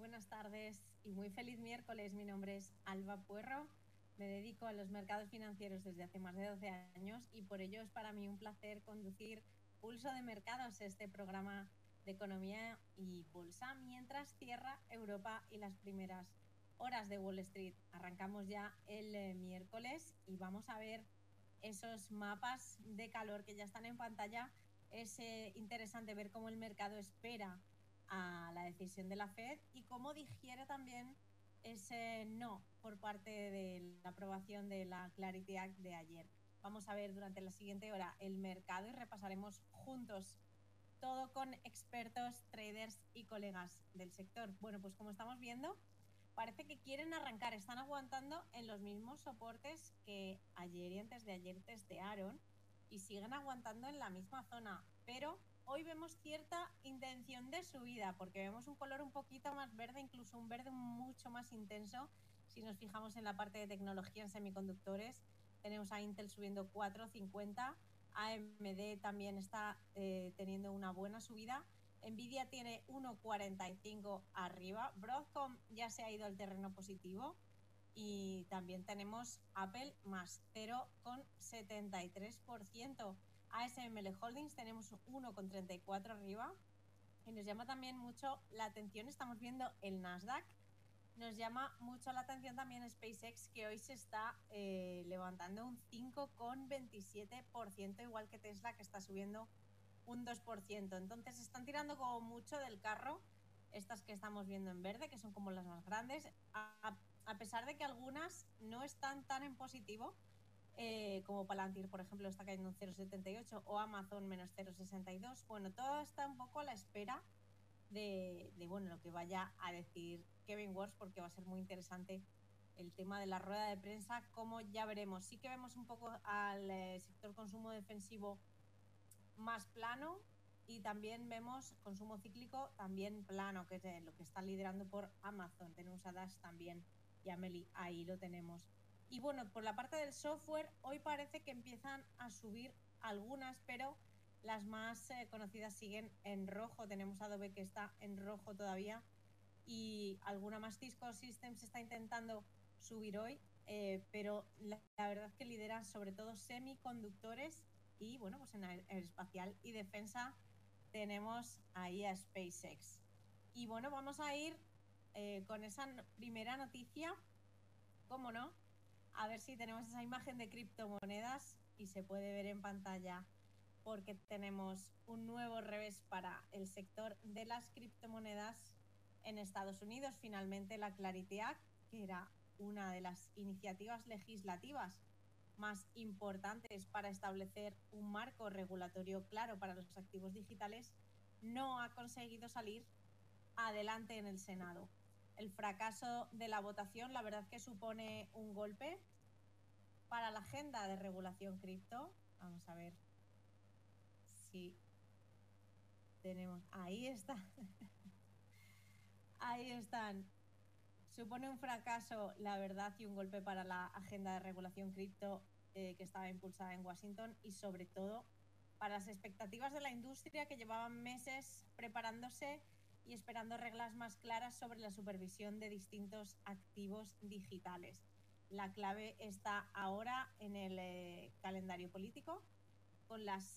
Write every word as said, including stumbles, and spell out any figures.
buenas tardes y muy feliz miércoles. Mi nombre es Alba Puerro, me dedico a los mercados financieros desde hace más de doce años y por ello es para mí un placer conducir Pulso de Mercados, este programa de economía y bolsa, mientras cierra Europa y las primeras horas de Wall Street. Arrancamos ya el eh, miércoles y vamos a ver esos mapas de calor que ya están en pantalla. Es eh, interesante ver cómo el mercado espera a la decisión de la Fed y cómo digiere también ese no por parte de la aprobación de la Clarity Act de ayer. Vamos a ver durante la siguiente hora el mercado y repasaremos juntos todo con expertos, traders y colegas del sector. Bueno, pues como estamos viendo, parece que quieren arrancar, están aguantando en los mismos soportes que ayer y antes de ayer testearon y siguen aguantando en la misma zona, pero hoy vemos cierta intención de subida porque vemos un color un poquito más verde, incluso un verde mucho más intenso. Si nos fijamos en la parte de tecnología en semiconductores, tenemos a Intel subiendo cuatro cincuenta, A M D también está eh, teniendo una buena subida, Nvidia tiene uno cuarenta y cinco arriba, Broadcom ya se ha ido al terreno positivo y también tenemos Apple más cero coma setenta y tres por ciento. A S M L Holdings tenemos uno coma treinta y cuatro arriba y nos llama también mucho la atención, estamos viendo el Nasdaq, nos llama mucho la atención también SpaceX, que hoy se está eh, levantando un cinco coma veintisiete por ciento, igual que Tesla, que está subiendo un dos por ciento. Entonces están tirando como mucho del carro estas que estamos viendo en verde, que son como las más grandes, a, a pesar de que algunas no están tan en positivo, eh, como Palantir, por ejemplo, está cayendo un cero coma setenta y ocho, o Amazon menos cero coma sesenta y dos. Bueno, todo está un poco a la espera de, de bueno, lo que vaya a decir Kevin Warsh, porque va a ser muy interesante el tema de la rueda de prensa, como ya veremos. Sí que vemos un poco al eh, sector consumo defensivo más plano y también vemos consumo cíclico también plano, que es lo que está liderando por Amazon. Tenemos a Dash también y a Meli, ahí lo tenemos. Y bueno, por la parte del software, hoy parece que empiezan a subir algunas, pero las más eh, conocidas siguen en rojo. Tenemos Adobe que está en rojo todavía y alguna más. Cisco Systems está intentando subir hoy, eh, pero la, la verdad es que lidera sobre todo semiconductores y bueno, pues en aeroespacial y defensa tenemos ahí a SpaceX. Y bueno, vamos a ir eh, con esa primera noticia, cómo no, a ver si tenemos esa imagen de criptomonedas y se puede ver en pantalla, porque tenemos un nuevo revés para el sector de las criptomonedas en Estados Unidos. Finalmente la Clarity Act, que era una de las iniciativas legislativas más importantes para establecer un marco regulatorio claro para los activos digitales, no ha conseguido salir adelante en el Senado. El fracaso de la votación, la verdad que supone un golpe para la agenda de regulación cripto. Vamos a ver si tenemos, ahí está. Ahí están. Supone un fracaso, la verdad, y un golpe para la agenda de regulación cripto eh, que estaba impulsada en Washington y sobre todo para las expectativas de la industria, que llevaban meses preparándose y esperando reglas más claras sobre la supervisión de distintos activos digitales. La clave está ahora en el eh, calendario político, con las